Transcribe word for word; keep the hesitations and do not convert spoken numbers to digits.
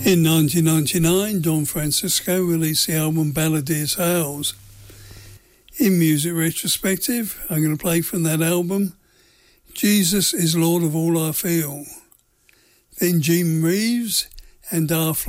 In nineteen ninety-nine, Don Francisco released the album Balladeer Tales. In music retrospective, I'm going to play from that album, Jesus is Lord of All I Feel. Then Jim Reeves and Darth